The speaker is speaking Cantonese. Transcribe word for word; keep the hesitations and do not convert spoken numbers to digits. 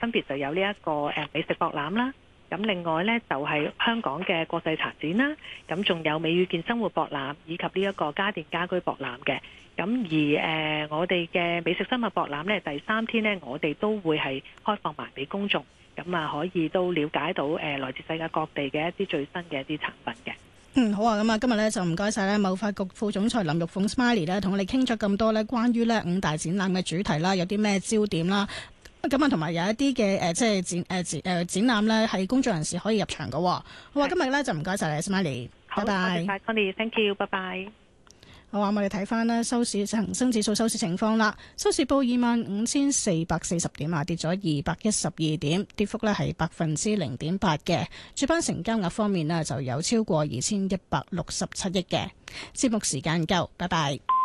分別就有呢一個誒美食博覽啦。咁另外呢，就係、是、香港嘅國際茶展啦，咁仲有美與健生活博覽以及呢一個家電家居博覽嘅。咁而誒、呃、我哋嘅美食生物博覽呢，第三天呢，我哋都會係開放埋俾公眾，咁啊可以都了解到誒、呃、來自世界各地嘅一啲最新嘅一啲產品嘅。 嗯，好啊，咁啊今日呢，就唔該晒呢貿發局副總裁林玉鳳 Smiley 呢，同我哋傾咗咁多呢關於呢五大展覽嘅主題啦，有啲咩焦點啦。咁啊，同埋有一啲嘅誒，即係展誒展誒展覽咧，係公眾人士可以入場嘅。好啊，今日咧就唔該晒你 ，Smiley，拜拜。 多謝 Connie，thank you，拜拜。 好啊，我哋睇翻呢收市恒生指數收市情況啦，收市報二萬五千四百四十點啊，跌咗二百一十二點，跌幅咧係百分之零點八嘅。主板成交額方面呢，就有超過二千一百六十七億嘅。節目時間夠，拜拜。